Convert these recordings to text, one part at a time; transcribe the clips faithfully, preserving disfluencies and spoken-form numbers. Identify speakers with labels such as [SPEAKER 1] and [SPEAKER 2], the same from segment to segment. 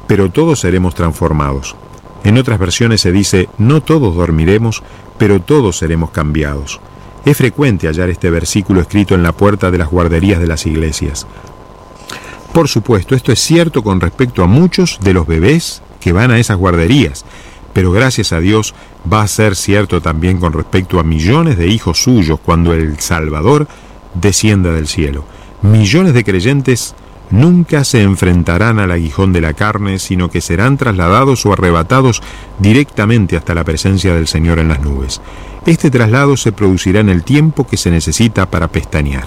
[SPEAKER 1] pero todos seremos transformados. En otras versiones se dice, no todos dormiremos, pero todos seremos cambiados. Es frecuente hallar este versículo escrito en la puerta de las guarderías de las iglesias. Por supuesto, esto es cierto con respecto a muchos de los bebés que van a esas guarderías, pero gracias a Dios va a ser cierto también con respecto a millones de hijos suyos cuando el Salvador descienda del cielo. Millones de creyentes nunca se enfrentarán al aguijón de la carne, sino que serán trasladados o arrebatados directamente hasta la presencia del Señor en las nubes. Este traslado se producirá en el tiempo que se necesita para pestañear.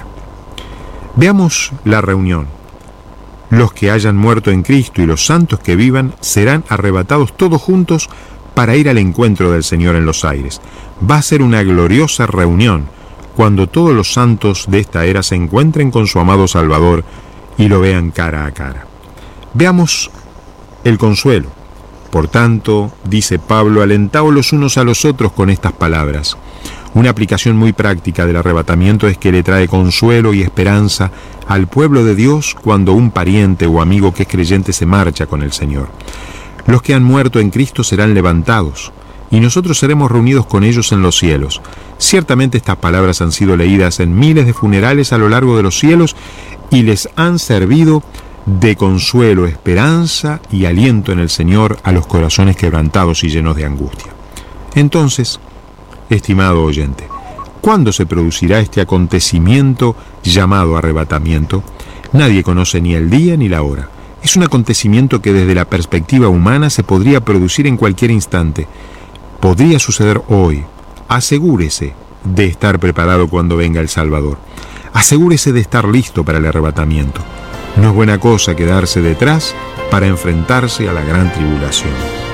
[SPEAKER 1] Veamos la reunión. Los que hayan muerto en Cristo y los santos que vivan serán arrebatados todos juntos para ir al encuentro del Señor en los aires. Va a ser una gloriosa reunión cuando todos los santos de esta era se encuentren con su amado Salvador y lo vean cara a cara. Veamos el consuelo. Por tanto, dice Pablo, alentaos los unos a los otros con estas palabras. Una aplicación muy práctica del arrebatamiento es que le trae consuelo y esperanza al pueblo de Dios cuando un pariente o amigo que es creyente se marcha con el Señor. Los que han muerto en Cristo serán levantados, y nosotros seremos reunidos con ellos en los cielos. Ciertamente estas palabras han sido leídas en miles de funerales a lo largo de los cielos y les han servido de consuelo, esperanza y aliento en el Señor a los corazones quebrantados y llenos de angustia. Entonces, estimado oyente, ¿cuándo se producirá este acontecimiento llamado arrebatamiento? Nadie conoce ni el día ni la hora. Es un acontecimiento que desde la perspectiva humana se podría producir en cualquier instante. Podría suceder hoy. Asegúrese de estar preparado cuando venga el Salvador. Asegúrese de estar listo para el arrebatamiento. No es buena cosa quedarse detrás para enfrentarse a la gran tribulación.